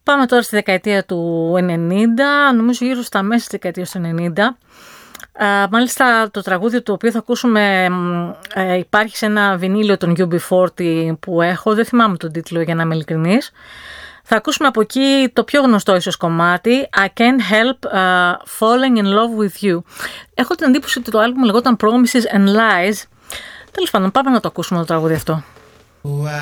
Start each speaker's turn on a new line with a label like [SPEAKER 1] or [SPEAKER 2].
[SPEAKER 1] Πάμε τώρα στη δεκαετία του 90, νομίζω γύρω στα μέσα της δεκαετίας του 90. Μάλιστα το τραγούδι το οποίο θα ακούσουμε υπάρχει σε ένα βινίλιο των UB40 που έχω, δεν θυμάμαι τον τίτλο για να είμαι ειλικρινής. Θα ακούσουμε από εκεί το πιο γνωστό ίσως κομμάτι, I Can't Help Falling in Love with You. Έχω την εντύπωση ότι το άλμπουμ λεγόταν Promises and Lies. Τέλος πάντων, πάμε να το ακούσουμε το τραγούδι αυτό.